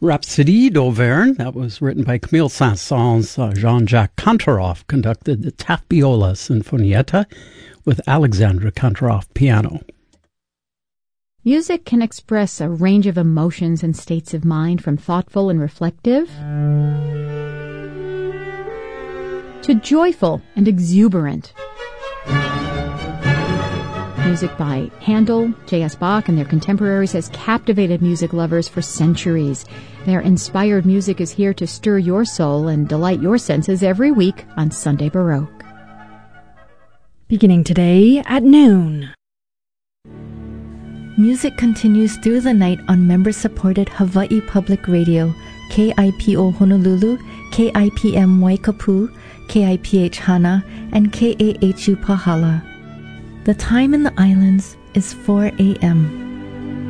Rhapsodie d'Auvergne, that was written by Camille Saint-Saëns. Jean-Jacques Kantorov conducted the Taffiola Sinfonietta with Alexandra Kantorov piano. Music can express a range of emotions and states of mind, from thoughtful and reflective to joyful and exuberant. Music by Handel, J.S. Bach, and their contemporaries has captivated music lovers for centuries. Their inspired music is here to stir your soul and delight your senses every week on Sunday Baroque. Beginning today at noon. Music continues through the night on member-supported Hawaii Public Radio, KIPO Honolulu, KIPM Waikapu, KIPH Hana, and KAHU Pahala. The time in the islands is 4 a.m.